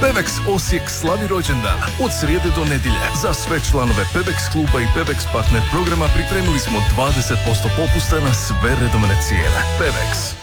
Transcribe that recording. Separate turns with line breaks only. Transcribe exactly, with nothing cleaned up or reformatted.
Pevex Osijek slavi rođendan od srijede do nedjelje. Za sve članove Pevex kluba i Pevex partner programa pripremili smo dvadeset posto popusta na sve redovne cijene. Pevex.